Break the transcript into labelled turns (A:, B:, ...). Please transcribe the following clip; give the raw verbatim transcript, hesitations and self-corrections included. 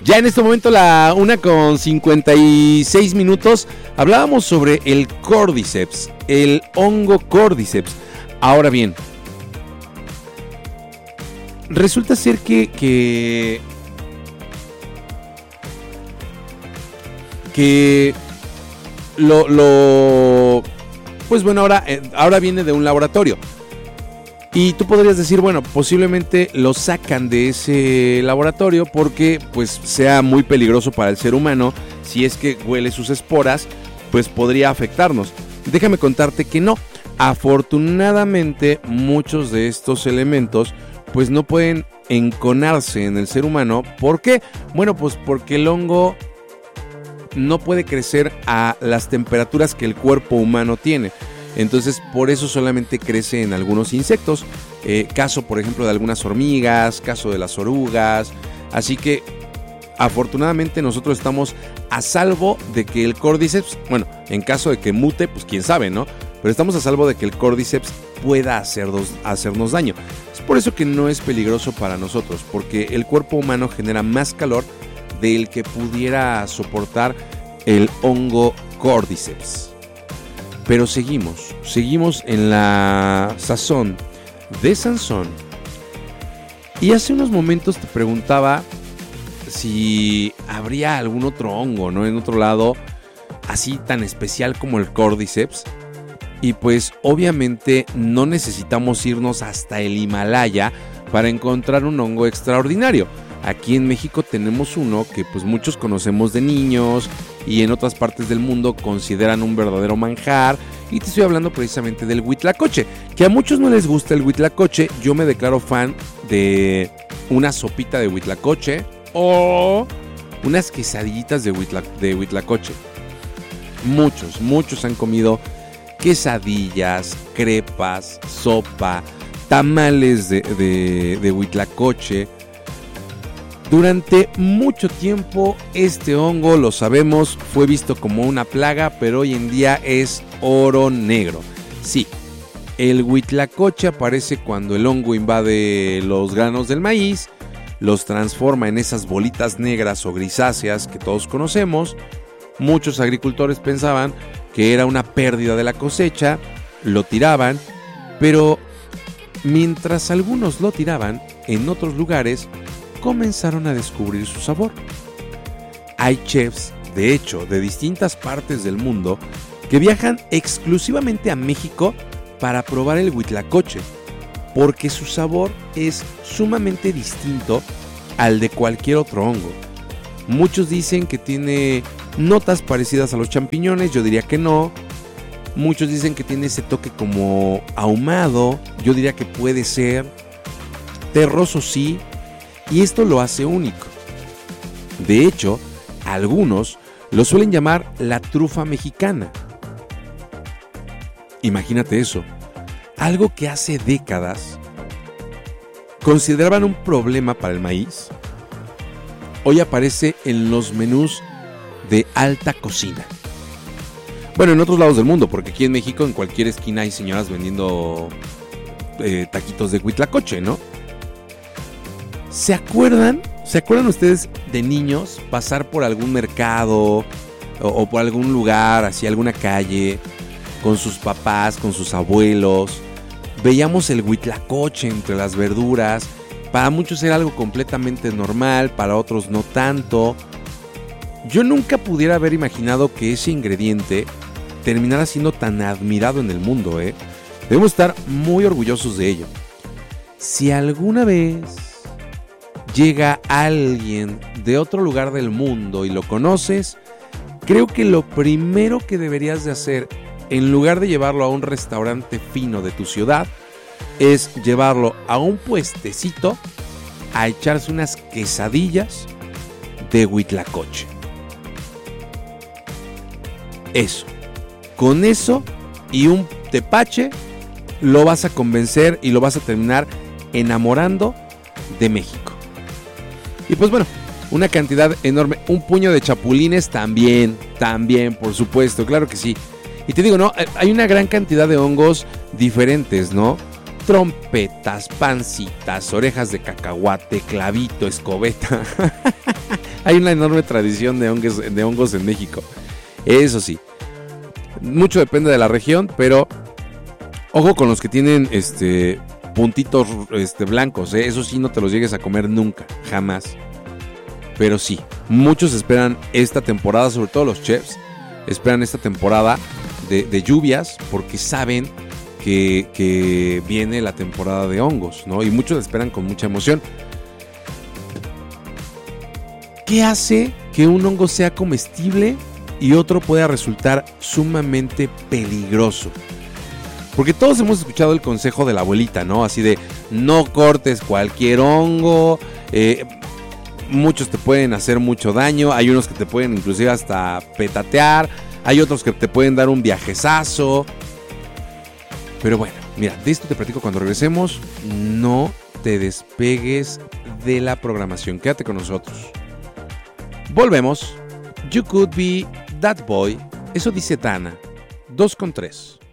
A: Ya en este momento la una con cincuenta y seis minutos. Hablábamos sobre el Cordyceps, el hongo Cordyceps. Ahora bien, resulta ser que que, que lo, lo pues bueno, ahora, ahora viene de un laboratorio. Y tú podrías decir, bueno, posiblemente lo sacan de ese laboratorio porque pues sea muy peligroso para el ser humano. Si es que huele sus esporas, pues podría afectarnos. Déjame contarte que no. Afortunadamente, muchos de estos elementos pues no pueden enconarse en el ser humano. ¿Por qué? Bueno, pues porque el hongo no puede crecer a las temperaturas que el cuerpo humano tiene. Entonces, por eso solamente crece en algunos insectos. Eh, caso, por ejemplo, de algunas hormigas, caso de las orugas. Así que, afortunadamente, nosotros estamos a salvo de que el Cordyceps, bueno, en caso de que mute, pues quién sabe, ¿no? Pero estamos a salvo de que el Cordyceps pueda hacernos, hacernos daño. Es por eso que no es peligroso para nosotros, porque el cuerpo humano genera más calor del que pudiera soportar el hongo Cordyceps. Pero seguimos, seguimos en la sazón de Sansón. Y hace unos momentos te preguntaba si habría algún otro hongo, ¿no? En otro lado, así tan especial como el Cordyceps. Y pues obviamente no necesitamos irnos hasta el Himalaya para encontrar un hongo extraordinario. Aquí en México tenemos uno que pues muchos conocemos de niños y en otras partes del mundo consideran un verdadero manjar. Y te estoy hablando precisamente del huitlacoche, que a muchos no les gusta el huitlacoche. Yo me declaro fan de una sopita de huitlacoche o unas quesadillitas de, huitla, de huitlacoche. Muchos, muchos han comido quesadillas, crepas, sopa, tamales de, de, de huitlacoche. Durante mucho tiempo este hongo, lo sabemos, fue visto como una plaga, pero hoy en día es oro negro. Sí, el huitlacoche aparece cuando el hongo invade los granos del maíz, los transforma en esas bolitas negras o grisáceas que todos conocemos. Muchos agricultores pensaban que era una pérdida de la cosecha, lo tiraban, pero mientras algunos lo tiraban, en otros lugares comenzaron a descubrir su sabor. Hay chefs, de hecho, de distintas partes del mundo que viajan exclusivamente a México para probar el huitlacoche, porque su sabor es sumamente distinto al de cualquier otro hongo. Muchos dicen que tiene notas parecidas a los champiñones, yo diría que no. Muchos dicen que tiene ese toque como ahumado, yo diría que puede ser. Terroso sí, y esto lo hace único. De hecho, algunos lo suelen llamar la trufa mexicana. Imagínate eso, algo que hace décadas consideraban un problema para el maíz, hoy aparece en los menús de alta cocina. Bueno, en otros lados del mundo, porque aquí en México en cualquier esquina hay señoras vendiendo eh, taquitos de huitlacoche, ¿no? ¿Se acuerdan? ¿Se acuerdan ustedes de niños pasar por algún mercado o, o por algún lugar, hacia alguna calle, con sus papás, con sus abuelos? Veíamos el huitlacoche entre las verduras. Para muchos era algo completamente normal, para otros no tanto. Yo nunca pudiera haber imaginado que ese ingrediente terminara siendo tan admirado en el mundo, ¿eh? Debemos estar muy orgullosos de ello. Si alguna vez llega alguien de otro lugar del mundo y lo conoces, creo que lo primero que deberías de hacer, en lugar de llevarlo a un restaurante fino de tu ciudad, es llevarlo a un puestecito a echarse unas quesadillas de huitlacoche. Eso, con eso y un tepache lo vas a convencer y lo vas a terminar enamorando de México. Y pues bueno, una cantidad enorme, un puño de chapulines también, también, por supuesto, claro que sí. Y te digo, no, hay una gran cantidad de hongos diferentes, ¿no? Trompetas, pancitas, orejas de cacahuate, clavito, escobeta. Hay una enorme tradición de hongos, de hongos en México. Eso sí, mucho depende de la región, pero ojo con los que tienen este puntitos este, blancos, ¿eh? Eso sí, no te los llegues a comer nunca, jamás. Pero sí, muchos esperan esta temporada, sobre todo los chefs, esperan esta temporada de, de lluvias porque saben que, que viene la temporada de hongos, ¿no? Y muchos la esperan con mucha emoción. ¿Qué hace que un hongo sea comestible y otro pueda resultar sumamente peligroso? Porque todos hemos escuchado el consejo de la abuelita, ¿no? Así de, no cortes cualquier hongo, eh, muchos te pueden hacer mucho daño, hay unos que te pueden inclusive hasta petatear, hay otros que te pueden dar un viajezazo. Pero bueno, mira, de esto te platico cuando regresemos. No te despegues de la programación, quédate con nosotros. Volvemos. You could be that boy. Eso dice Dana. dos con tres.